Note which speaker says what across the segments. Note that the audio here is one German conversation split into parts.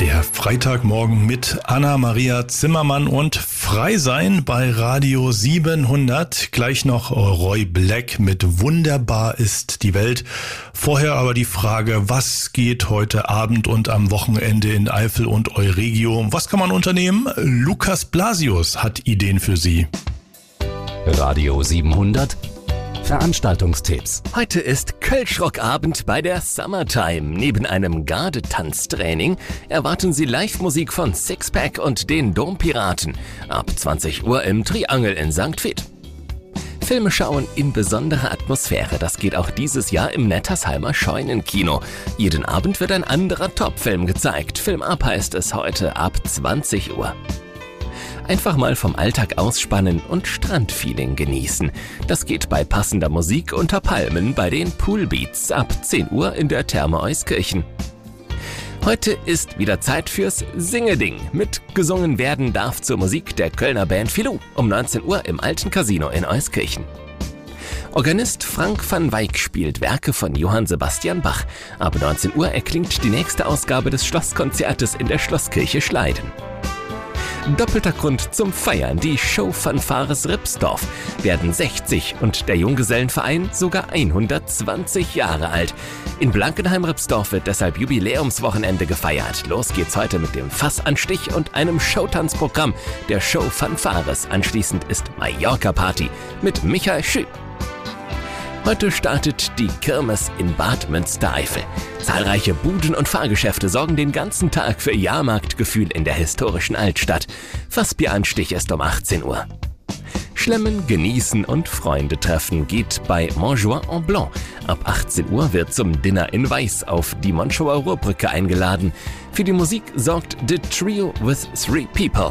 Speaker 1: Der Freitagmorgen mit Anna-Maria Zimmermann und Frei sein bei Radio 700. Gleich noch Roy Black mit Wunderbar ist die Welt. Vorher aber die Frage, was geht heute Abend und am Wochenende in Eifel und Euregio? Was kann man unternehmen? Lukas Blasius hat Ideen für Sie.
Speaker 2: Radio 700 Veranstaltungstipps.
Speaker 3: Heute ist Kölschrockabend bei der Summertime. Neben einem Gardetanztraining erwarten Sie Live-Musik von Sixpack und den Dompiraten. Ab 20 Uhr im Triangel in St. Vith. Filme schauen in besonderer Atmosphäre. Das geht auch dieses Jahr im Nettersheimer Scheunenkino. Jeden Abend wird ein anderer Topfilm gezeigt. Film ab heißt es heute ab 20 Uhr. Einfach mal vom Alltag ausspannen und Strandfeeling genießen. Das geht bei passender Musik unter Palmen bei den Poolbeats ab 10 Uhr in der Therme Euskirchen. Heute ist wieder Zeit fürs Singeding. Mitgesungen werden darf zur Musik der Kölner Band Filou um 19 Uhr im Alten Casino in Euskirchen. Organist Frank van Wyk spielt Werke von Johann Sebastian Bach. Ab 19 Uhr erklingt die nächste Ausgabe des Schlosskonzertes in der Schlosskirche Schleiden. Doppelter Grund zum Feiern. Die Showfanfares Ripsdorf werden 60 und der Junggesellenverein sogar 120 Jahre alt. In Blankenheim-Ripsdorf wird deshalb Jubiläumswochenende gefeiert. Los geht's heute mit dem Fassanstich und einem Showtanzprogramm der Showfanfares. Anschließend ist Mallorca-Party mit Michael Schü. Heute startet die Kirmes in Bad Münstereifel. Zahlreiche Buden und Fahrgeschäfte sorgen den ganzen Tag für Jahrmarktgefühl in der historischen Altstadt. Fassbieranstich ist um 18 Uhr. Schlemmen, genießen und Freunde treffen geht bei Montjoie en Blanc. Ab 18 Uhr wird zum Dinner in Weiß auf die Monschauer Ruhrbrücke eingeladen. Für die Musik sorgt The Trio with Three People.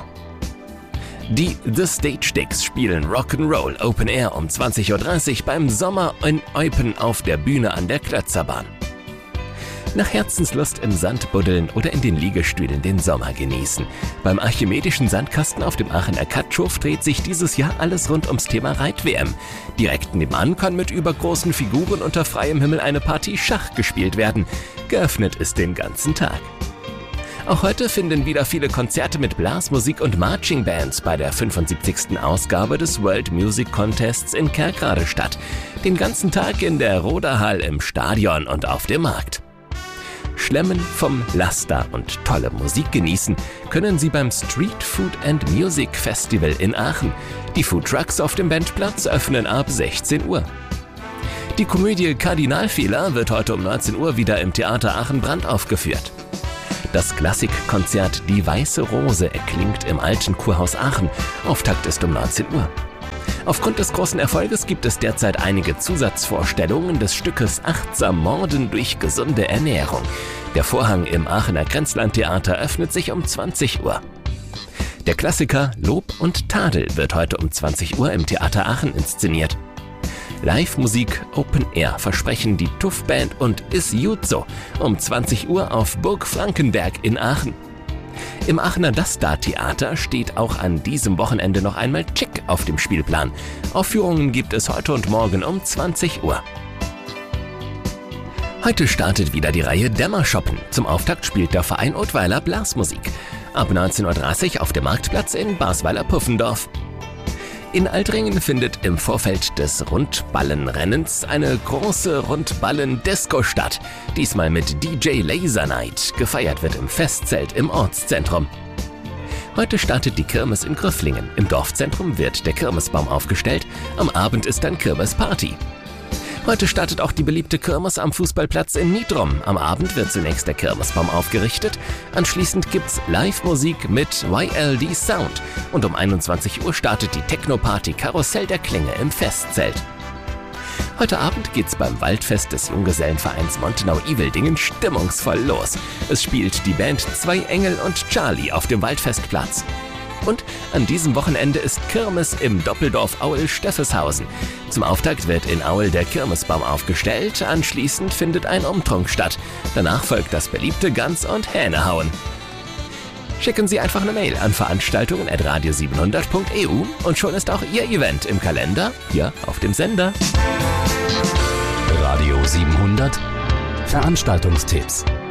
Speaker 3: Die The Stage Dicks spielen Rock'n'Roll Open Air um 20.30 Uhr beim Sommer in Eupen auf der Bühne an der Klötzerbahn. Nach Herzenslust im Sand buddeln oder in den Liegestühlen den Sommer genießen. Beim Archimedischen Sandkasten auf dem Aachener Katschow dreht sich dieses Jahr alles rund ums Thema Reit-WM. Direkt nebenan kann mit übergroßen Figuren unter freiem Himmel eine Partie Schach gespielt werden. Geöffnet ist den ganzen Tag. Auch heute finden wieder viele Konzerte mit Blasmusik und Marching Bands bei der 75. Ausgabe des World Music Contests in Kerkrade statt. Den ganzen Tag in der Roderhall im Stadion und auf dem Markt. Schlemmen vom Laster und tolle Musik genießen können Sie beim Street Food and Music Festival in Aachen. Die Foodtrucks auf dem Bandplatz öffnen ab 16 Uhr. Die Komödie Kardinalfehler wird heute um 19 Uhr wieder im Theater Aachen-Brand aufgeführt. Das Klassikkonzert Die Weiße Rose erklingt im Alten Kurhaus Aachen. Auftakt ist um 19 Uhr. Aufgrund des großen Erfolges gibt es derzeit einige Zusatzvorstellungen des Stückes Achtsam Morden durch gesunde Ernährung. Der Vorhang im Aachener Grenzlandtheater öffnet sich um 20 Uhr. Der Klassiker Lob und Tadel wird heute um 20 Uhr im Theater Aachen inszeniert. Live-Musik Open Air versprechen die Tuff-Band und Is Jut So um 20 Uhr auf Burg Frankenberg in Aachen. Im Aachener Das-Da-Theater steht auch an diesem Wochenende noch einmal Chick auf dem Spielplan. Aufführungen gibt es heute und morgen um 20 Uhr. Heute startet wieder die Reihe Dämmershoppen. Zum Auftakt spielt der Verein Ottweiler Blasmusik. Ab 19.30 Uhr auf dem Marktplatz in Basweiler-Puffendorf. In Altringen findet im Vorfeld des Rundballenrennens eine große Rundballen-Disco statt. Diesmal mit DJ Laser Night. Gefeiert wird im Festzelt im Ortszentrum. Heute startet die Kirmes in Grüfflingen. Im Dorfzentrum wird der Kirmesbaum aufgestellt. Am Abend ist dann Kirmesparty. Heute startet auch die beliebte Kirmes am Fußballplatz in Niedrum. Am Abend wird zunächst der Kirmesbaum aufgerichtet. Anschließend gibt's Live-Musik mit YLD Sound. Und um 21 Uhr startet die Techno-Party Karussell der Klänge im Festzelt. Heute Abend geht's beim Waldfest des Junggesellenvereins Montenau-Iveldingen stimmungsvoll los. Es spielt die Band Zwei Engel und Charlie auf dem Waldfestplatz. Und an diesem Wochenende ist Kirmes im Doppeldorf Aul-Steffeshausen. Zum Auftakt wird in Aul der Kirmesbaum aufgestellt, anschließend findet ein Umtrunk statt. Danach folgt das beliebte Gans- und Hähnehauen. Schicken Sie einfach eine Mail an veranstaltungen@radio700.eu und schon ist auch Ihr Event im Kalender, hier auf dem Sender.
Speaker 2: Radio 700 Veranstaltungstipps.